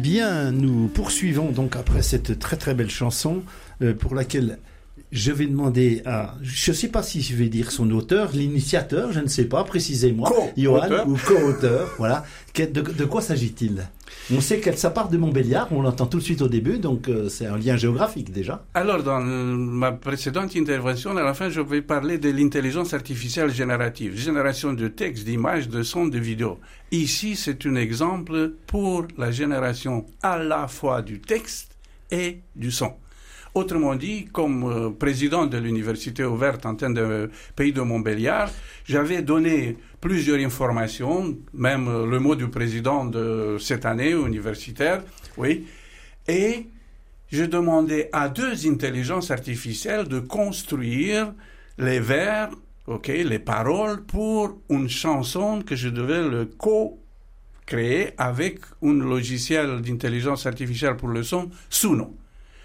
bien, nous poursuivons donc après cette très très belle chanson pour laquelle je vais demander à, je ne sais pas si je vais dire son auteur, l'initiateur, je ne sais pas, précisez-moi, Johan, ou co-auteur, voilà. De quoi s'agit-il? On sait que ça part de Montbéliard, on l'entend tout de suite au début, donc c'est un lien géographique déjà. Alors, dans ma précédente intervention, à la fin, je vais parler de l'intelligence artificielle générative, génération de textes, d'images, de sons, de vidéos. Ici, c'est un exemple pour la génération à la fois du texte et du son. Autrement dit, comme président de l'université ouverte antenne de Pays de Montbéliard, j'avais donné plusieurs informations, même le mot du président de cette année universitaire, oui, et je demandais à 2 intelligences artificielles de construire les vers, les paroles pour une chanson que je devais le co-créer avec un logiciel d'intelligence artificielle pour le son, Suno.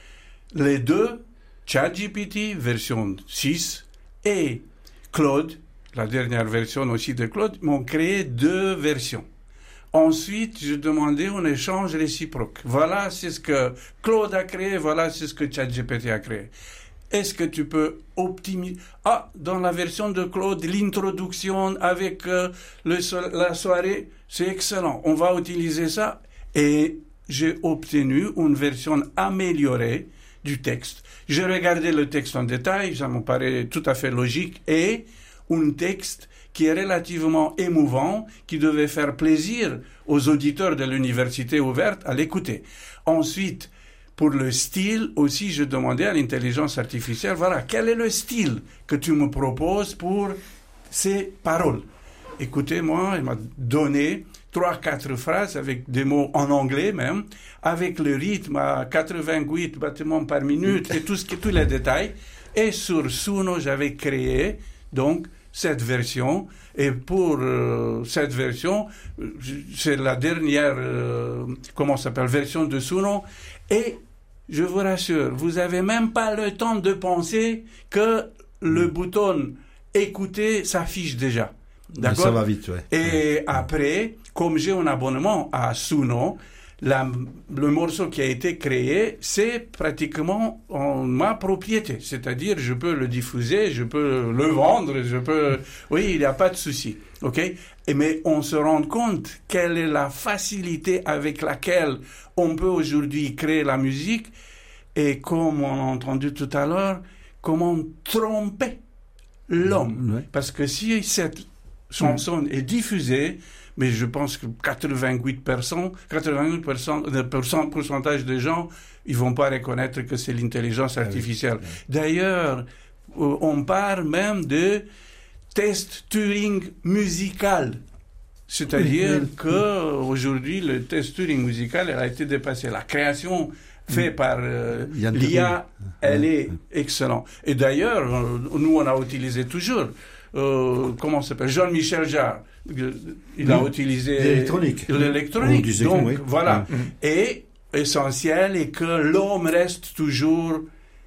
Les 2, ChatGPT version 6 et Claude, la dernière version aussi de Claude, m'ont créé 2 versions. Ensuite, je demandais un échange réciproque. Voilà, c'est ce que Claude a créé, voilà, c'est ce que ChatGPT a créé. Est-ce que tu peux optimiser... dans la version de Claude, l'introduction avec la soirée, c'est excellent. On va utiliser ça. Et j'ai obtenu une version améliorée du texte. J'ai regardé le texte en détail, ça me paraît tout à fait logique, et un texte qui est relativement émouvant, qui devait faire plaisir aux auditeurs de l'université ouverte à l'écouter. Ensuite, pour le style aussi, je demandais à l'intelligence artificielle, voilà, quel est le style que tu me proposes pour ces paroles? Écoutez-moi, il m'a donné 3-4 phrases avec des mots en anglais même, avec le rythme à 88 battements par minute et tous les détails. Et sur Suno, j'avais créé donc cette version. Et pour cette version, c'est la dernière, version de Suno. Et je vous rassure, vous n'avez même pas le temps de penser que le bouton écouter s'affiche déjà. D'accord? Ça va vite, ouais. Et après, comme j'ai un abonnement à Suno, le morceau qui a été créé, c'est pratiquement en ma propriété. C'est-à-dire, je peux le diffuser, je peux le vendre, oui, il n'y a pas de souci. Mais on se rend compte quelle est la facilité avec laquelle on peut aujourd'hui créer la musique et comme on a entendu tout à l'heure, comment tromper l'homme. Ouais. Parce que si cette chanson est diffusée, mais je pense que 88% de pourcentage de gens, ils vont pas reconnaître que c'est l'intelligence artificielle. Oui. D'ailleurs, on parle même de test Turing musical. C'est-à-dire que aujourd'hui, le test Turing musical, elle a été dépassé. La création faite par l'IA, elle est excellente. Et d'ailleurs, nous, on a utilisé toujours comment ça s'appelle, Jean-Michel Jarre, il a utilisé l'électronique. Donc, oui. Voilà. Et essentiel est que l'homme reste toujours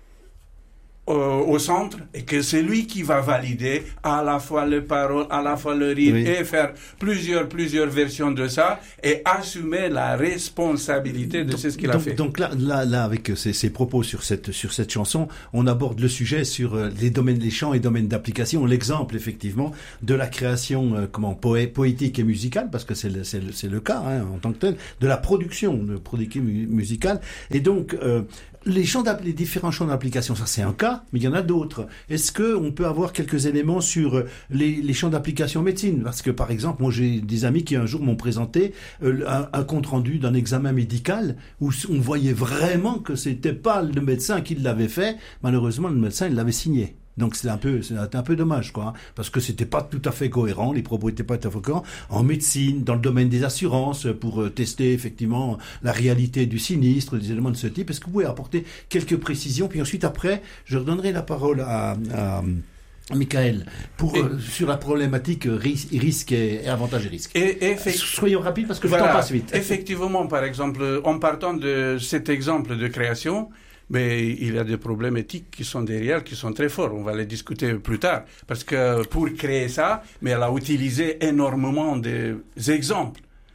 au centre et que c'est lui qui va valider à la fois les paroles, à la fois le rythme et faire plusieurs versions de ça et assumer la responsabilité de ce qu'il a fait. Donc là avec ces propos sur cette chanson, on aborde le sujet sur les champs et domaines d'application, l'exemple effectivement de la création poétique et musicale, parce que c'est le cas en tant que tel, de la production musicale. Et donc les différents champs d'application, ça c'est un cas, mais il y en a d'autres. Est-ce que on peut avoir quelques éléments sur les champs d'application médecine? Parce que par exemple, moi j'ai des amis qui un jour m'ont présenté un compte rendu d'un examen médical où on voyait vraiment que c'était pas le médecin qui l'avait fait. Malheureusement, le médecin il l'avait signé. Donc c'est un peu dommage parce que c'était pas tout à fait cohérent, les propos étaient pas tout à fait cohérents en médecine, dans le domaine des assurances pour tester effectivement la réalité du sinistre, des éléments de ce type. Est-ce que vous pouvez apporter quelques précisions, puis ensuite après je redonnerai la parole à Michael sur la problématique risque et avantages et risques. Soyons rapides parce que le temps passe vite. Effectivement, par exemple, en partant de cet exemple de création, mais il y a des problèmes éthiques qui sont derrière, qui sont très forts. On va les discuter plus tard. Parce que pour créer ça, mais elle a utilisé énormément d'exemples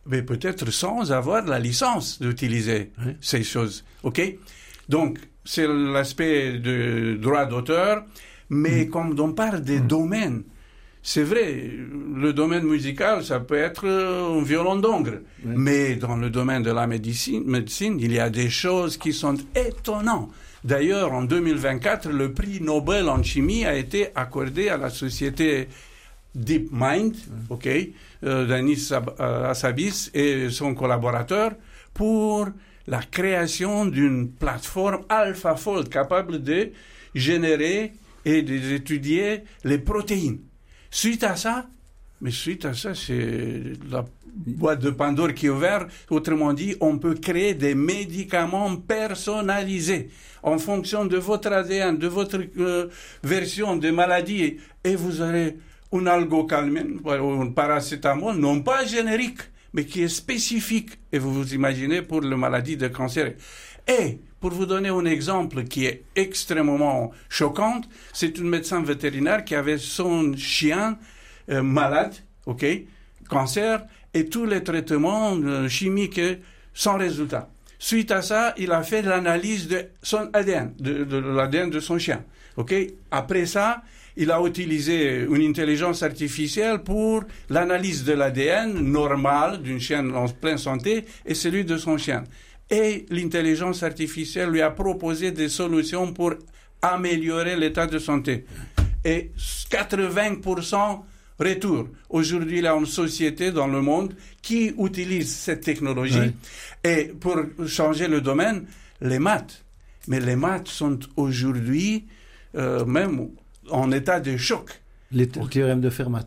mais peut-être sans avoir la licence d'utiliser ces choses. OK? Donc, c'est l'aspect de droit d'auteur, mais comme on parle des domaines, c'est vrai, le domaine musical, ça peut être un violon d'ongre. Mais dans le domaine de la médecine, il y a des choses qui sont étonnantes. D'ailleurs, en 2024, le prix Nobel en chimie a été accordé à la société DeepMind, d'Anis Hassabis et son collaborateur, pour la création d'une plateforme AlphaFold capable de générer et d'étudier les protéines. Suite à ça, c'est la boîte de Pandore qui est ouverte. Autrement dit, on peut créer des médicaments personnalisés en fonction de votre ADN, de votre version de maladie. Et vous aurez un algocalmine, un paracétamol, non pas générique, mais qui est spécifique. Et vous vous imaginez pour la maladie de cancer. Et pour vous donner un exemple qui est extrêmement choquant, c'est une médecin vétérinaire qui avait son chien malade, cancer, et tous les traitements chimiques sans résultat. Suite à ça, il a fait l'analyse de son ADN, de l'ADN de son chien. Après ça, il a utilisé une intelligence artificielle pour l'analyse de l'ADN normal d'une chienne en pleine santé et celui de son chien. Et l'intelligence artificielle lui a proposé des solutions pour améliorer l'état de santé. Et 80% retour. Aujourd'hui, il y a une société dans le monde qui utilise cette technologie. Et pour changer le domaine, les maths. Mais les maths sont aujourd'hui même en état de choc. Le théorème de Fermat.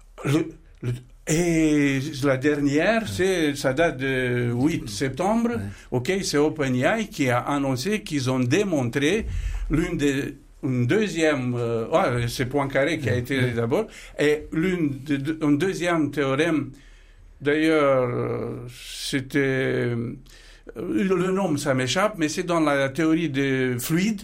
Et la dernière, ça date de 8 septembre. C'est OpenAI qui a annoncé qu'ils ont démontré une deuxième, c'est Poincaré qui a été d'abord, et un deuxième théorème. D'ailleurs, c'était le nom, ça m'échappe, mais c'est dans la théorie des fluides.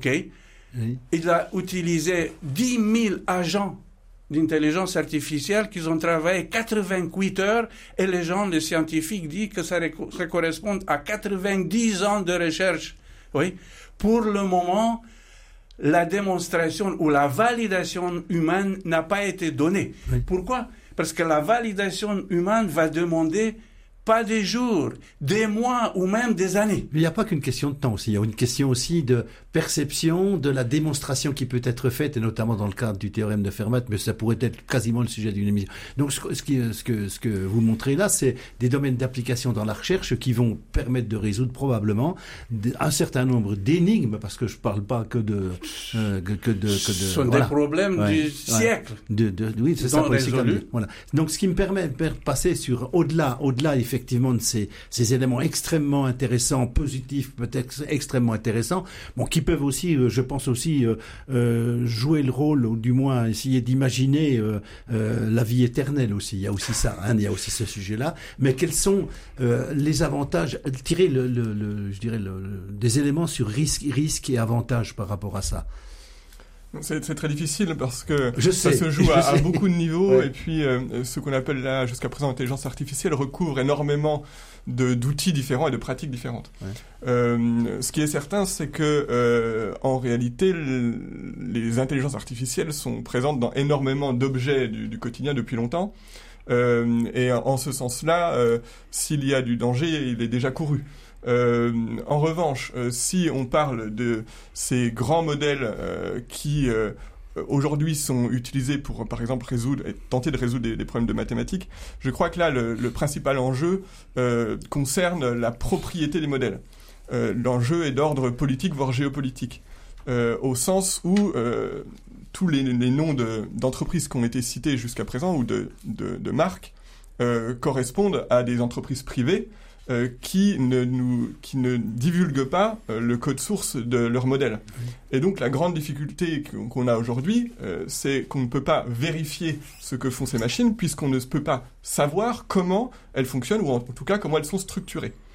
Il a utilisé 10 000 agents d'intelligence artificielle qui ont travaillé 88 heures et les scientifiques disent que ça correspond à 90 ans de recherche. Pour le moment, la démonstration ou la validation humaine n'a pas été donnée. Pourquoi? Parce que la validation humaine va demander pas des jours, des mois ou même des années. Mais il n'y a pas qu'une question de temps aussi. Il y a une question aussi de perception de la démonstration qui peut être faite, et notamment dans le cadre du théorème de Fermat, mais ça pourrait être quasiment le sujet d'une émission. Donc, ce que vous montrez là, c'est des domaines d'application dans la recherche qui vont permettre de résoudre probablement un certain nombre d'énigmes, parce que je ne parle pas que de... Ce sont des problèmes du siècle. Oui, c'est ça. Voilà. Donc, ce qui me permet de passer sur au-delà effectivement de ces éléments extrêmement intéressants, positifs, peut-être extrêmement intéressants, qui peuvent aussi, je pense aussi, jouer le rôle, ou du moins essayer d'imaginer la vie éternelle aussi. Il y a aussi ça, il y a aussi ce sujet-là. Mais quels sont les avantages, tirer je dirais des éléments sur risque et avantages par rapport à ça? C'est très difficile parce que ça se joue à beaucoup de niveaux et puis ce qu'on appelle là jusqu'à présent l'intelligence artificielle recouvre énormément d'outils différents et de pratiques différentes. Ce qui est certain, c'est que en réalité, les intelligences artificielles sont présentes dans énormément d'objets du quotidien depuis longtemps. Et en ce sens-là, s'il y a du danger, il est déjà couru. En revanche, si on parle de ces grands modèles qui aujourd'hui sont utilisés pour, par exemple, tenter de résoudre des problèmes de mathématiques, je crois que là, le principal enjeu concerne la propriété des modèles. L'enjeu est d'ordre politique, voire géopolitique, au sens où tous les noms d'entreprises qui ont été cités jusqu'à présent, ou de marques, correspondent à des entreprises privées qui ne divulguent pas le code source de leur modèle. Et donc la grande difficulté qu'on a aujourd'hui, c'est qu'on ne peut pas vérifier ce que font ces machines, puisqu'on ne peut pas savoir comment elles fonctionnent, ou en tout cas comment elles sont structurées.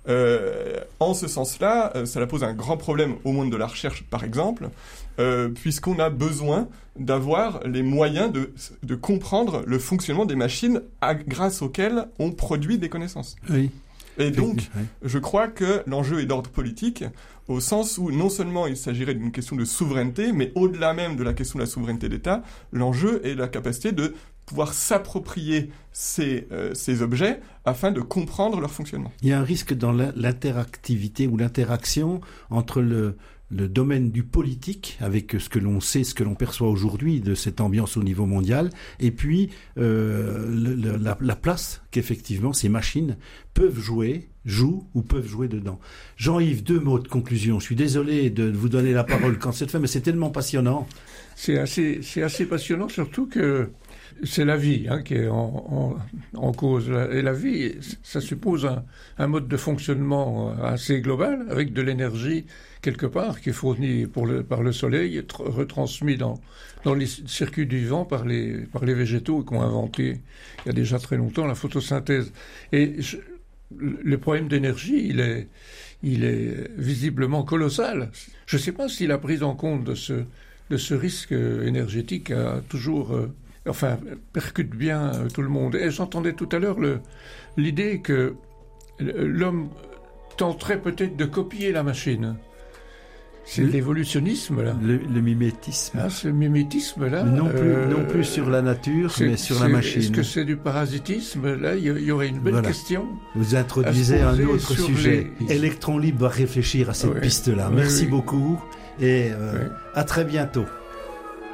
En ce sens-là, ça pose un grand problème au monde de la recherche, par exemple, puisqu'on a besoin d'avoir les moyens de comprendre le fonctionnement des machines grâce auxquelles on produit des connaissances. Oui. Et donc, je crois que l'enjeu est d'ordre politique, au sens où non seulement il s'agirait d'une question de souveraineté, mais au-delà même de la question de la souveraineté d'État, l'enjeu est la capacité de pouvoir s'approprier ces objets afin de comprendre leur fonctionnement. Il y a un risque dans l'interactivité ou l'interaction entre le domaine du politique, avec ce que l'on sait, ce que l'on perçoit aujourd'hui de cette ambiance au niveau mondial, et puis la place qu'effectivement ces machines jouent ou peuvent jouer dedans. Jean-Yves, 2 mots de conclusion. Je suis désolé de vous donner la parole quand c'est fait, mais c'est tellement passionnant. C'est assez passionnant, surtout que c'est la vie qui est en cause. Et la vie, ça suppose un mode de fonctionnement assez global, avec de l'énergie quelque part, qui est fournie par le soleil, retransmis dans les circuits du vent par les végétaux qui ont inventé, il y a déjà très longtemps, la photosynthèse. Et le problème d'énergie, il est visiblement colossal. Je ne sais pas si la prise en compte de ce risque énergétique a toujours... percute bien tout le monde. Et j'entendais tout à l'heure l'idée que l'homme tenterait peut-être de copier la machine. C'est l'évolutionnisme, là. Le mimétisme. Ce mimétisme-là. Non plus sur la nature, mais sur la machine. Est-ce que c'est du parasitisme? Là, il y aurait une belle question. Vous introduisez un autre sujet. Électron Libre va réfléchir à cette piste-là. Merci beaucoup et à très bientôt.